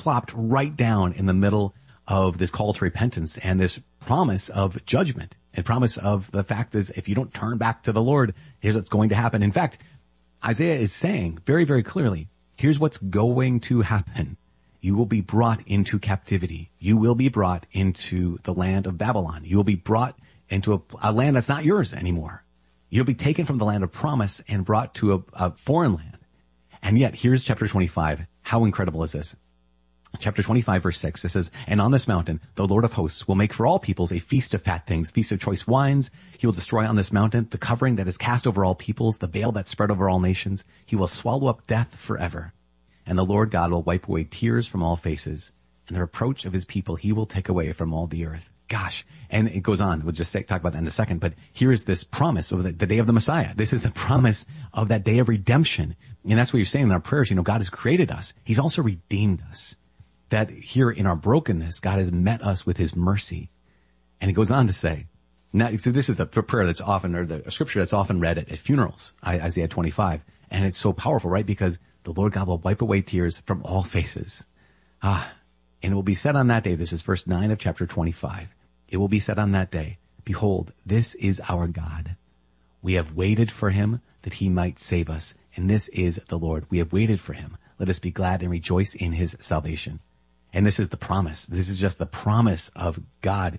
plopped right down in the middle of this call to repentance and this promise of judgment and promise of the fact is if you don't turn back to the Lord, here's what's going to happen. In fact, Isaiah is saying very, very clearly, here's what's going to happen. You will be brought into captivity. You will be brought into the land of Babylon. You will be brought into a land that's not yours anymore. You'll be taken from the land of promise and brought to a foreign land. And yet, here's chapter 25. How incredible is this? Chapter 25, verse 6, it says, and on this mountain, the Lord of hosts will make for all peoples a feast of fat things, feast of choice wines. He will destroy on this mountain the covering that is cast over all peoples, the veil that spread over all nations. He will swallow up death forever. And the Lord God will wipe away tears from all faces, and the reproach of his people he will take away from all the earth. Gosh. And it goes on. We'll just talk about that in a second. But here is this promise of the day of the Messiah. This is the promise of that day of redemption. And that's what you're saying in our prayers. You know, God has created us. He's also redeemed us. That here in our brokenness, God has met us with his mercy. And he goes on to say, now, so this is a prayer that's often, or a scripture that's often read at funerals, Isaiah 25. And it's so powerful, right? Because the Lord God will wipe away tears from all faces. And it will be said on that day, this is verse 9 of chapter 25. It will be said on that day, behold, this is our God. We have waited for him that he might save us. And this is the Lord. We have waited for him. Let us be glad and rejoice in his salvation. And this is the promise. This is just the promise of God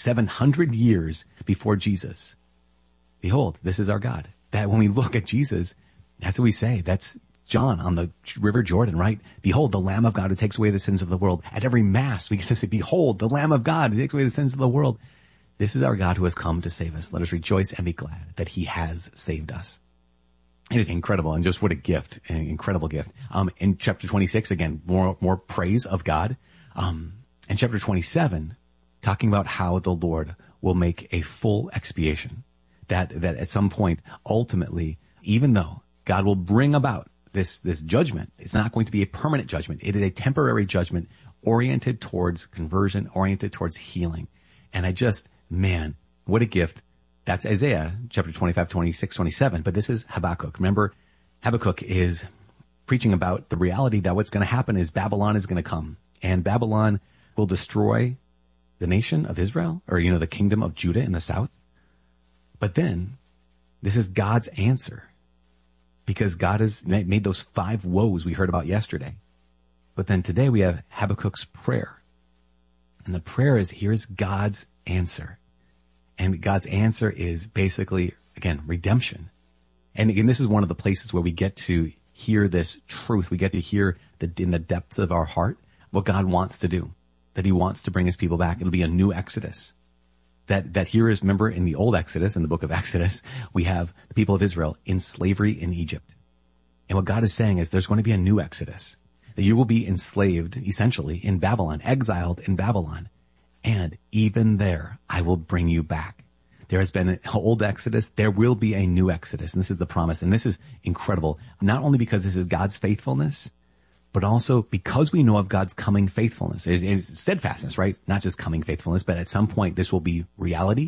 700 years before Jesus. Behold, this is our God. That when we look at Jesus, that's what we say. That's John on the River Jordan, right? Behold, the Lamb of God who takes away the sins of the world. At every Mass, we get to say, behold, the Lamb of God who takes away the sins of the world. This is our God who has come to save us. Let us rejoice and be glad that he has saved us. It is incredible, and just what a gift, an incredible gift. In chapter 26, again, more praise of God. In chapter 27, talking about how the Lord will make a full expiation. That at some point, ultimately, even though God will bring about this judgment, it's not going to be a permanent judgment. It is a temporary judgment oriented towards conversion, oriented towards healing. And man, what a gift. That's Isaiah chapter 25, 26, 27. But this is Habakkuk. Remember, Habakkuk is preaching about the reality that what's going to happen is Babylon is going to come. And Babylon will destroy the nation of Israel, or, the kingdom of Judah in the south. But then, this is God's answer. Because God has made those 5 woes we heard about yesterday. But then today we have Habakkuk's prayer. And the prayer is, here's God's answer. And God's answer is basically, again, redemption. And again, this is one of the places where we get to hear this truth. We get to hear in the depths of our heart what God wants to do. That he wants to bring his people back. It'll be a new Exodus. That here is, remember, in the old Exodus, in the book of Exodus, we have the people of Israel in slavery in Egypt. And what God is saying is there's going to be a new Exodus. That you will be enslaved, essentially, in Babylon, exiled in Babylon. And even there, I will bring you back. There has been an old Exodus. There will be a new Exodus. And this is the promise. And this is incredible. Not only because this is God's faithfulness, but also because we know of God's coming faithfulness. It's steadfastness, right? Not just coming faithfulness, but at some point this will be reality.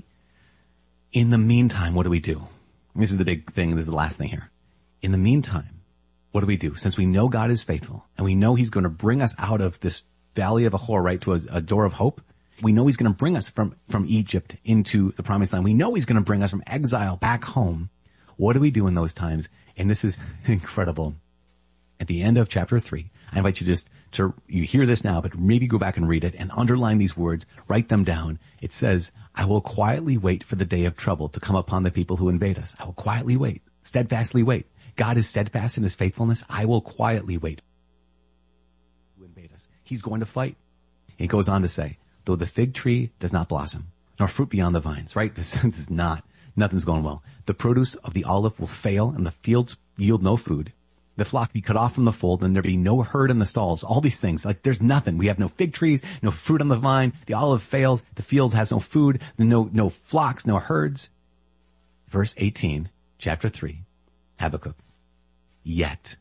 In the meantime, what do we do? This is the big thing. This is the last thing here. In the meantime, what do we do? Since we know God is faithful and we know he's going to bring us out of this valley of Achor, right, to a door of hope. We know he's going to bring us from Egypt into the promised land. We know he's going to bring us from exile back home. What do we do in those times? And this is incredible. At the end of chapter 3, I invite you you hear this now, but maybe go back and read it and underline these words, write them down. It says, I will quietly wait for the day of trouble to come upon the people who invade us. I will quietly wait, steadfastly wait. God is steadfast in his faithfulness. I will quietly wait to invade us. He's going to fight. He goes on to say, though the fig tree does not blossom, nor fruit beyond the vines, right? This is nothing's going well. The produce of the olive will fail and the fields yield no food. The flock be cut off from the fold and there be no herd in the stalls. All these things, like there's nothing. We have no fig trees, no fruit on the vine. The olive fails. The field has no food. No flocks, no herds. Verse 18, chapter 3, Habakkuk. Yet,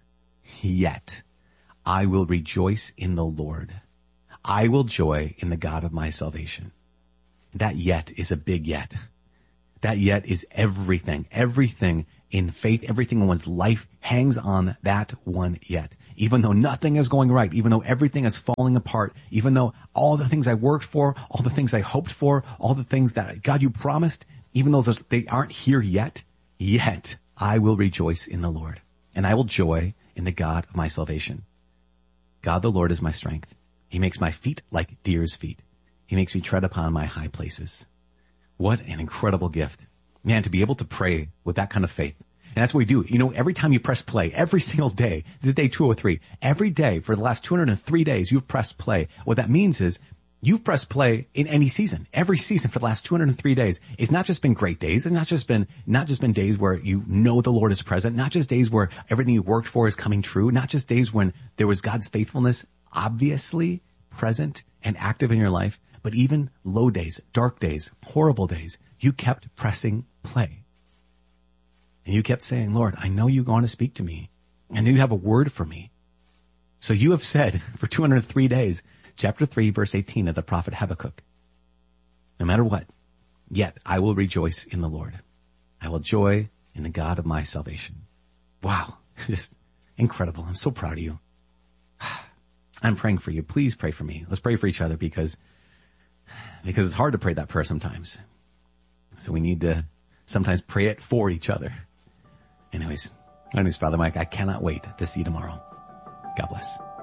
I will rejoice in the Lord. I will joy in the God of my salvation. That yet is a big yet. That yet is everything. Everything in faith, everything in one's life hangs on that one yet. even though nothing is going right, even though everything is falling apart, even though all the things I worked for, all the things I hoped for, all the things that God you promised, even though they aren't here yet I will rejoice in the Lord, and I will joy in the God of my salvation. God the Lord is my strength. He makes my feet like deer's feet. He makes me tread upon my high places. What an incredible gift. Man, to be able to pray with that kind of faith. And that's what we do. You know, every time you press play, every single day, this is day 203, every day for the last 203 days, you've pressed play. What that means is you've pressed play in any season. Every season for the last 203 days. It's not just been great days. It's not just been days where you know the Lord is present. Not just days where everything you worked for is coming true. Not just days when there was God's faithfulness obviously present and active in your life, but even low days, dark days, horrible days. You kept pressing play. And you kept saying, Lord, I know you're going to speak to me. I know you have a word for me. So you have said for 203 days, chapter 3, verse 18 of the prophet Habakkuk, no matter what, yet I will rejoice in the Lord. I will joy in the God of my salvation. Wow. Just incredible. I'm so proud of you. I'm praying for you. Please pray for me. Let's pray for each other because it's hard to pray that prayer sometimes. So we need to sometimes pray it for each other. Anyways, Father Mike, I cannot wait to see you tomorrow. God bless.